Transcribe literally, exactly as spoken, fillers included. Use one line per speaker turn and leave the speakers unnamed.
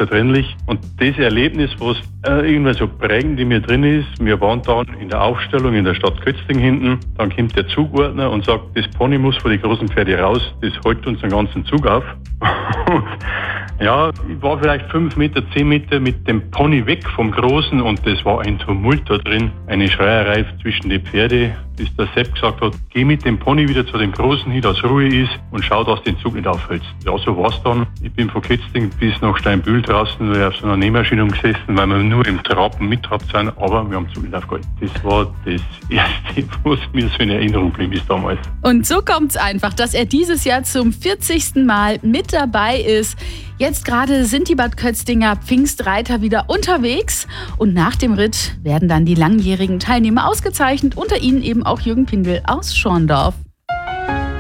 unzertrennlich. Und das Erlebnis, was äh, irgendwie so prägend in mir drin ist, wir waren dann in der Aufstellung in der Stadt Kötzting hinten, dann kommt der Zugordner und sagt, das Pony muss vor die großen Pferde raus, das hält uns den ganzen Zug auf. Ja, ich war vielleicht fünf Meter, zehn Meter mit dem Pony weg vom Großen und das war ein Tumult da drin, eine Schreierei zwischen die Pferde, bis der Sepp gesagt hat, geh mit dem Pony wieder zu dem Großen hin, dass Ruhe ist und schau, dass den Zug nicht aufhältst. Ja, so war's dann. Ich bin von Kötzting bis nach Steinbühl draußen auf so einer Nähmaschine gesessen, weil wir nur im Trappen mitgehabt sind, aber wir haben den Zug nicht aufgehalten. Das war das Erste, was mir so in Erinnerung blieb ist damals.
Und so kommt's einfach, dass er dieses Jahr zum vierzigsten Mal mit dabei ist. Jetzt gerade sind die Bad Kötzinger Pfingstreiter wieder unterwegs und nach dem Ritt werden dann die langjährigen Teilnehmer ausgezeichnet, unter ihnen eben auch Jürgen Pindel aus Schorndorf.